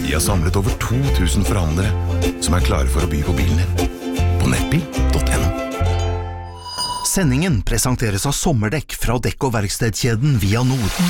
Vi har samlet over 2000 forhandlere som klare for å by på bilen din. På nettbil.no. Sendingen presenteres av sommerdekk fra dekk- og verkstedkjeden Via Nord.